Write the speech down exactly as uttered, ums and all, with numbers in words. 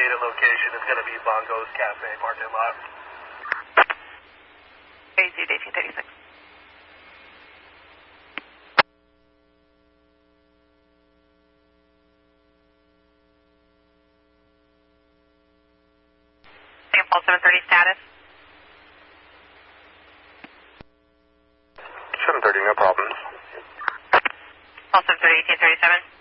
data location is going to be Bongo's Cafe parking lot. A Z eighteen thirty-six. Sample seven thirty status. seven thirty, no problems. Sample seven thirty, eighteen thirty-seven.